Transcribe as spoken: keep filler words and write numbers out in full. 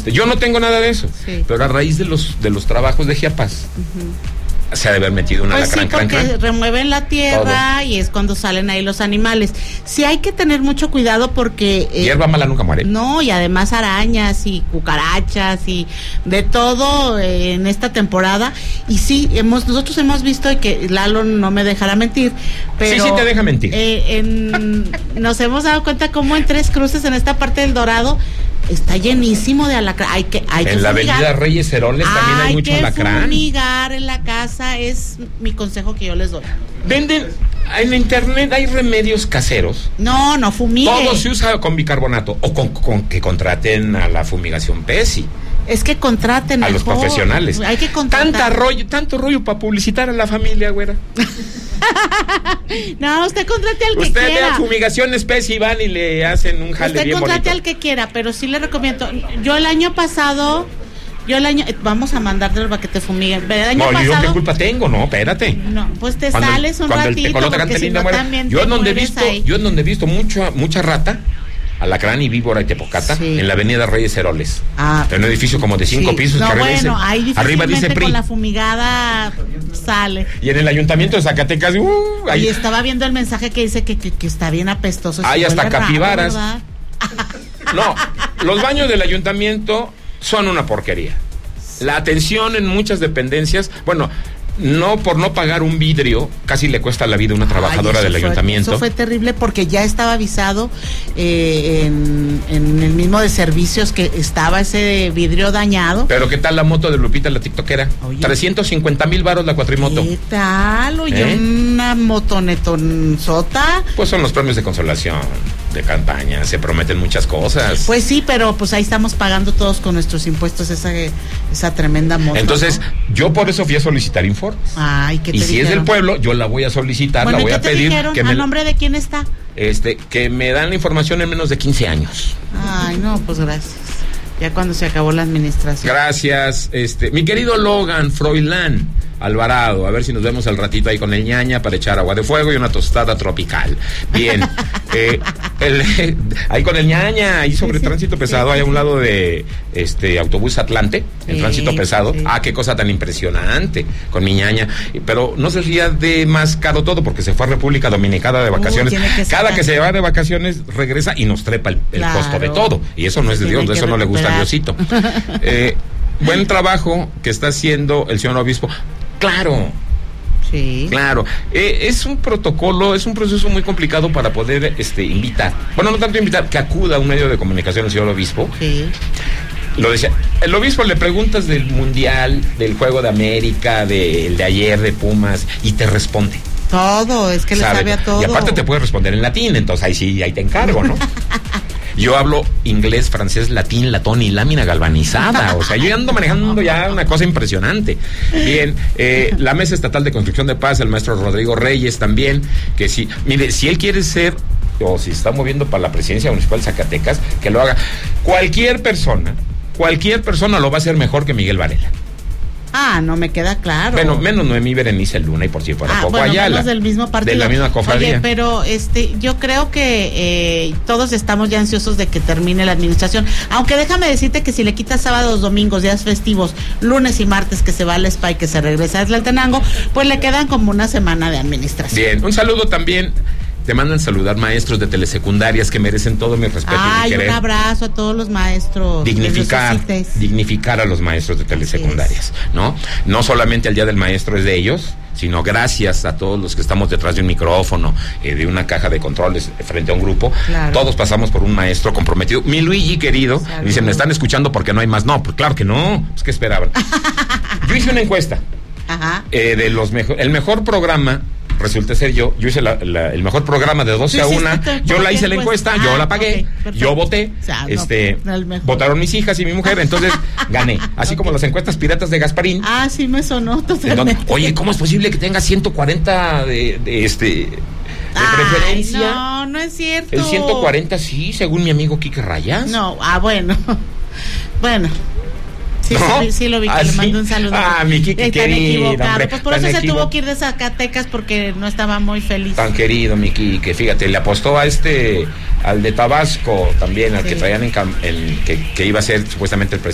Este, yo no tengo nada de eso, sí. Pero a raíz de los de los trabajos de Chiapas, uh-huh. se ha de haber metido una pues alacrán, sí, porque crán, crán. remueven la tierra todo. Y es cuando salen ahí los animales. Sí hay que tener mucho cuidado porque... Eh, hierba mala nunca muere. No, y además arañas y cucarachas y de todo eh, en esta temporada. Y sí, hemos nosotros hemos visto, y que Lalo no me dejará mentir, pero... Sí, sí te deja mentir. Eh, en, nos hemos dado cuenta cómo en Tres Cruces, en esta parte del Dorado, está llenísimo de alacrán. Hay que, hay en que la fumigar. avenida Reyes Heroles también hay, hay mucho alacrán. Hay que fumigar en la casa, es mi consejo que yo les doy. Venden, en internet hay remedios caseros. No, no fumigue. Todo se usa con bicarbonato o con, con que contraten a la fumigación Pesi. Es que contraten a mejor. Los profesionales. Hay que contratar. Tanta rollo, tanto rollo para publicitar a la familia, güera. No, usted contrate al que usted quiera. Usted vea fumigaciones Pesi y van y le hacen un jale usted bien bonito. Usted contrate al que quiera, pero sí le recomiendo. Yo el año pasado... Yo el año, vamos a mandártelo para que te fumiguen. El año no, pasado, yo qué culpa tengo, no, espérate. No, pues te cuando, sales un ratito, te porque si no también yo en donde he visto, ahí. yo en donde he visto mucha, mucha rata, alacrán y víbora y tepocata, sí. En la avenida Reyes Heroles. Ah, en un edificio como de cinco sí. pisos, no, que bueno, arriba, dice, arriba dice P R I. Con la fumigada sale. Y en el ayuntamiento de Zacatecas, uh, ahí. Y estaba viendo el mensaje que dice que, que, que está bien apestoso. Hay hasta capibaras. Raro, no, los baños del ayuntamiento son una porquería. La atención en muchas dependencias, bueno, no por no pagar un vidrio, casi le cuesta la vida a una trabajadora Ay, del fue, ayuntamiento. Eso fue terrible porque ya estaba avisado eh, en, en el mismo de servicios que estaba ese vidrio dañado. Pero ¿qué tal la moto de Lupita, la tiktokera? Oye, trescientos cincuenta mil varos la cuatrimoto. ¿Qué tal? Oye, ¿eh? Una motonetonzota. Pues son los premios de consolación de campaña, se prometen muchas cosas. Pues sí, pero pues ahí estamos pagando todos con nuestros impuestos esa, esa tremenda moto. Entonces, ¿no? Yo por eso fui a solicitar informes. Ay, ¿qué te y si dijeron? es del pueblo, yo la voy a solicitar, bueno, la voy ¿qué a te pedir. Dijeron? Que ¿A me, nombre de quién está? Este, que me dan la información en menos de quince años. Ay, no, pues gracias. Ya cuando se acabó la administración. Gracias, este, mi querido Logan Froilán Alvarado, a ver si nos vemos al ratito ahí con el ñaña para echar agua de fuego y una tostada tropical. Bien, eh, el, ahí con el ñaña, ahí sobre sí, sí, tránsito pesado, sí, ahí a un lado de este autobús Atlante, en sí, tránsito pesado. Sí. Ah, qué cosa tan impresionante con mi ñaña. Pero no se ría de más caro todo porque se fue a República Dominicana de vacaciones. Uh, que Cada que se va de vacaciones regresa y nos trepa el, el claro. costo de todo. Y eso no es de Dios, eso no le gusta a Diosito. Eh, buen trabajo que está haciendo el señor obispo. Claro, sí, claro. Eh, es un protocolo, es un proceso muy complicado para poder, este, invitar. Bueno, no tanto invitar, que acuda a un medio de comunicación el señor obispo. Sí. Lo decía, el obispo le preguntas del mundial, del juego de América, del de ayer de Pumas y te responde. Todo, es que le sabe a todo. Y aparte te puede responder en latín, entonces ahí sí, ahí te encargo, ¿no? Yo hablo inglés, francés, latín, latón y lámina galvanizada. O sea, yo ando manejando ya una cosa impresionante. Bien, eh, la Mesa Estatal de Construcción de Paz, el maestro Rodrigo Reyes también, que sí, mire, si él quiere ser, o si está moviendo para la presidencia municipal de Zacatecas, que lo haga. Cualquier persona, cualquier persona lo va a hacer mejor que Miguel Varela. Ah, no me queda claro. Bueno, menos Noemí Berenice Luna y por si fuera ah, poco bueno, Ayala. Menos del mismo partido. De la misma cofradía. Oye, pero este, yo creo que eh, todos estamos ya ansiosos de que termine la administración. Aunque déjame decirte que si le quitas sábados, domingos, días festivos, lunes y martes que se va al spa y que se regresa a Tlaltenango, pues le quedan como una semana de administración. Bien, un saludo también. Te mandan saludar maestros de telesecundarias que merecen todo mi respeto. Ay, y mi un abrazo a todos los maestros. Dignificar, dignificar a los maestros de telesecundarias, ¿no? No solamente el Día del Maestro es de ellos, sino gracias a todos los que estamos detrás de un micrófono, eh, de una caja de controles frente a un grupo. Claro. Todos pasamos por un maestro comprometido. Mi Luigi querido, dicen, me están escuchando porque no hay más. No, pues claro que no, pues ¿qué esperaban? Yo hice una encuesta. Ajá. Eh, de los mejor, el mejor programa resulta ser yo, yo hice la, la, el mejor programa de doce a una, yo la hice la encuesta, ah, yo la pagué, okay, yo voté, o sea, este, no, votaron mis hijas y mi mujer, entonces gané, así okay. como las encuestas piratas de Gasparín. Ah, sí me sonó totalmente. Donde, oye, ¿cómo es posible que tenga ciento cuarenta de, de este... de Ay, preferencia? No, no es cierto. El ciento cuarenta sí, según mi amigo Quique Rayas. No, ah, bueno, bueno. Sí, ¿No? sí, sí, lo vi, que ¿Ah, le sí? mando un saludo. Ah, mi Kiki querido, hombre, pues por eso se tuvo que ir de Zacatecas porque no estaba muy feliz. Tan querido, mi Kiki, fíjate, le apostó a este, al de Tabasco también, al sí. que traían en, en que, que iba a ser supuestamente el presidente